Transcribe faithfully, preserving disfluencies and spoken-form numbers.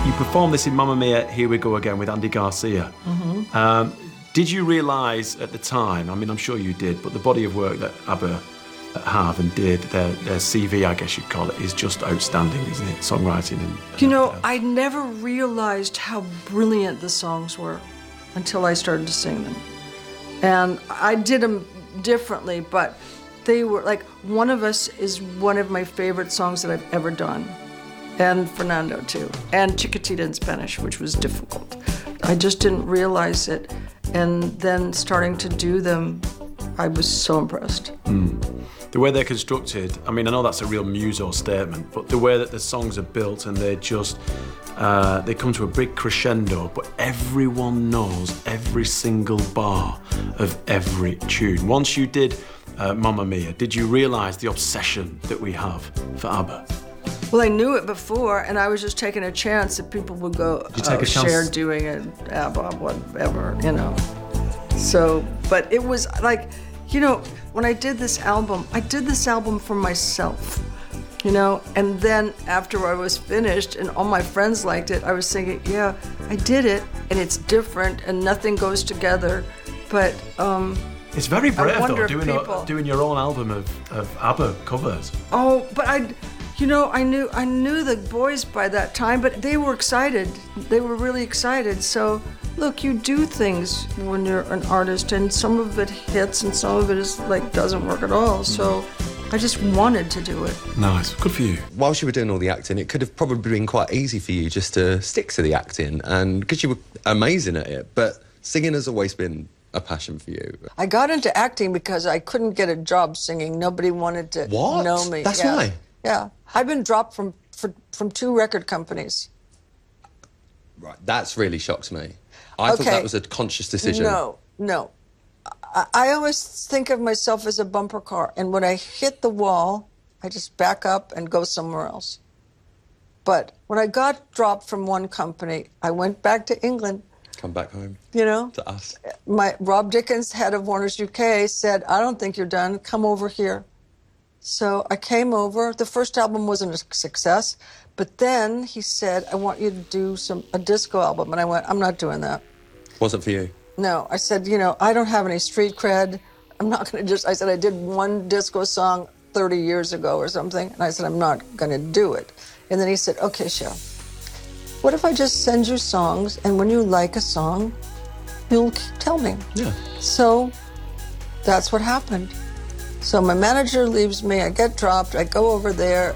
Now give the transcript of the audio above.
you performed this in Mamma Mia, Here We Go Again with Andy Garcia. Mm-hmm. Um, did you realise at the time, I mean, I'm sure you did, but the body of work that ABBA have and did, their, their C V, I guess you'd call it, is just outstanding, isn't it? Songwriting and... You know, uh, I never realized how brilliant the songs were until I started to sing them. And I did them differently, but they were, like, One of Us is one of my favorite songs that I've ever done. And Fernando, too. And Chiquitita in Spanish, which was difficult. I just didn't realize it. And then starting to do them, I was so impressed. Mm. The way they're constructed, I mean, I know that's a real muso statement, but the way that the songs are built and they just, uh, they come to a big crescendo, but everyone knows every single bar of every tune. Once you did uh, Mamma Mia, did you realise the obsession that we have for ABBA? Well, I knew it before, and I was just taking a chance that people would go, Did you take oh, a chance? Cher doing it, ABBA, whatever, you know. So, but it was like, you know, when I did this album, I did this album for myself, you know, and then after I was finished and all my friends liked it, I was thinking, yeah, I did it, and it's different, and nothing goes together, but, um... It's very brave, though, wonder if doing, people- a, doing your own album of, of ABBA covers. Oh, but I, you know, I knew I knew the boys by that time, but they were excited. They were really excited. So, look, you do things when you're an artist, and some of it hits, and some of it is like doesn't work at all. So, I just wanted to do it. Nice, good for you. Whilst you were doing all the acting, it could have probably been quite easy for you just to stick to the acting, and because you were amazing at it. But singing has always been a passion for you. I got into acting because I couldn't get a job singing. Nobody wanted to What? know me. That's yeah. why? Yeah, I've been dropped from for, from two record companies. Right, that's really shocked me. I thought Okay. that was a conscious decision. No, no. I, I always think of myself as a bumper car, and when I hit the wall, I just back up and go somewhere else. But when I got dropped from one company, I went back to England. Come back home. You know? To us. My Rob Dickens, head of Warner's U K, said, I don't think you're done. Come over here. So I came over. The first album wasn't a success, but then he said, I want you to do some a disco album. And I went, I'm not doing that. Wasn't for you. No, I said, you know, I don't have any street cred. I'm not going to just, I said, I did one disco song thirty years ago or something. And I said, I'm not going to do it. And then he said, okay, Cheryl, what if I just send you songs, and when you like a song, you'll tell me? Yeah. So that's what happened. So my manager leaves me, I get dropped, I go over there,